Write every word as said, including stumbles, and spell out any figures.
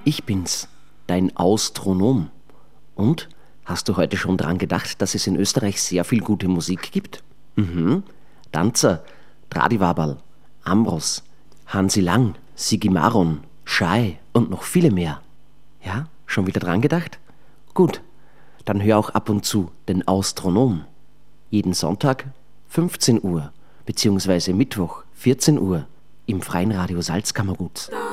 Ich bin's, dein Austronom. Und? Hast du heute schon dran gedacht, dass es in Österreich sehr viel gute Musik gibt? Mhm. Danzer, Tradivaberl, Ambros, Hansi Lang, Sigi Maron, Schei und noch viele mehr. Ja, schon wieder dran gedacht? Gut, dann hör auch ab und zu den Austronom. Jeden Sonntag fünfzehn Uhr, beziehungsweise Mittwoch vierzehn Uhr im Freien Radio Salzkammergut.